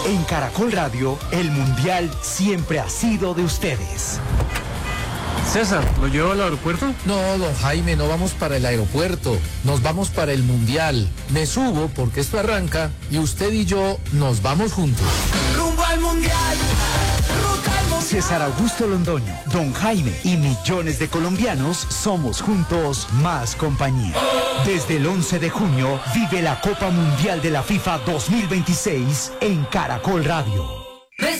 En Caracol Radio, el Mundial siempre ha sido de ustedes. César, ¿lo llevo al aeropuerto? No, don Jaime, no vamos para el aeropuerto, nos vamos para el Mundial. Me subo porque esto arranca y usted y yo nos vamos juntos. Rumbo al Mundial, ruta al Mundial. César Augusto Londoño, don Jaime y millones de colombianos somos juntos más compañía. Desde el 11 de junio vive la Copa Mundial de la FIFA 2026 en Caracol Radio.